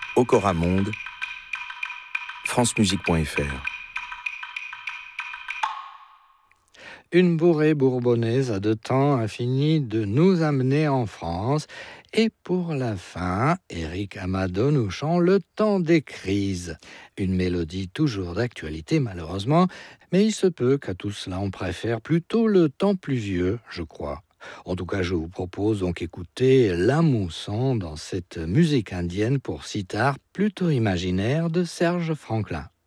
Okora Monde, francemusique.fr. Une bourrée bourbonnaise a de temps a fini de nous amener en France. Et pour la fin, Éric Amadon nous chante Le temps des crises. Une mélodie toujours d'actualité malheureusement, mais il se peut qu'à tout cela on préfère plutôt le temps pluvieux, je crois. En tout cas, je vous propose donc d'écouter La Mousson dans cette musique indienne pour sitar plutôt imaginaire de Serge Franklin.